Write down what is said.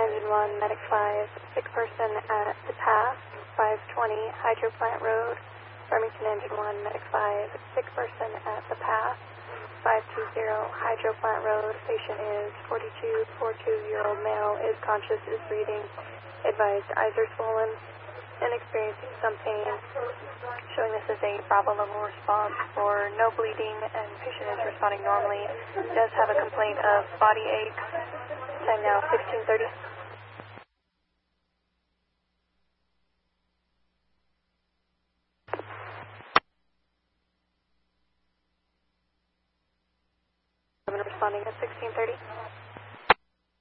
Engine 1, Medic 5, sick person at the path, 520 Hydro Plant Road, Farmington Engine 1, Medic 5, sick person at the path, 520 Hydro Plant Road, patient is 42-year-old male, is conscious, is breathing, advised eyes are swollen and experiencing some pain, showing this as a Bravo level response for no bleeding and patient is responding normally, does have a complaint of body aches, time now 16:30. Responding at 16:30.